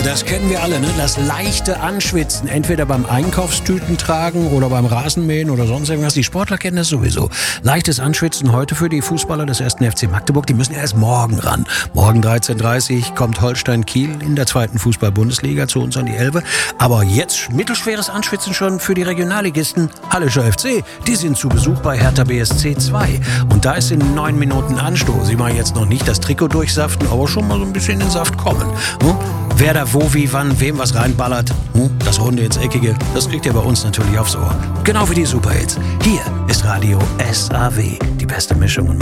Das kennen wir alle, ne? Das leichte Anschwitzen, entweder beim Einkaufstüten tragen oder beim Rasenmähen oder sonst irgendwas. Die Sportler kennen das sowieso. Leichtes Anschwitzen heute für die Fußballer des 1. FC Magdeburg. Die müssen erst morgen ran. Morgen 13:30 Uhr kommt Holstein Kiel in der 2. Fußball-Bundesliga zu uns an die Elbe. Aber jetzt mittelschweres Anschwitzen schon für die Regionalligisten Hallischer FC. Die sind zu Besuch bei Hertha BSC 2. Und da ist in 9 Minuten Anstoß. Sie machen jetzt noch nicht das Trikot durchsaften, aber schon mal so ein bisschen in den Saft kommen. Wer da wo, wie, wann, wem was reinballert, das Runde ins Eckige, das kriegt ihr bei uns natürlich aufs Ohr. Genau wie die Superhits. Hier ist Radio SAW, die beste Mischung.